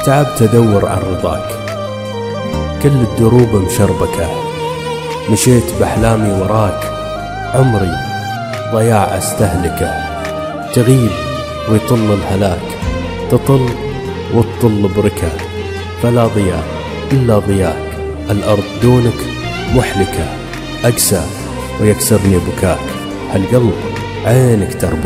تعبت أدور عن رضاك، كل الدروب مشربكة، مشيت بأحلامي وراك، عمري ضياع أستهلكه. تغيب ويطل الهلاك، تطل وتطل بركة، فلا ضياء إلا ضياك، الأرض دونك محلكة. أقسى ويكسرني بكاك، هالقلب عينك تربكه.